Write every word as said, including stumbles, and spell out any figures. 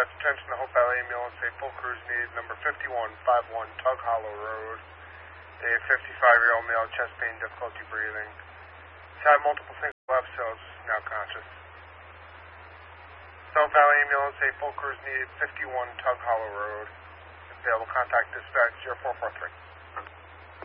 dispatch, attention to Hope Valley Ambulance, a full crews needed, number fifty-one fifty-one Tug Hollow Road. A fifty-five-year-old male, chest pain, difficulty breathing. He's had multiple single episodes, now conscious. South Valley Ambulance, a full crews needed, fifty-one Tug Hollow Road. Available, contact dispatch zero four four three.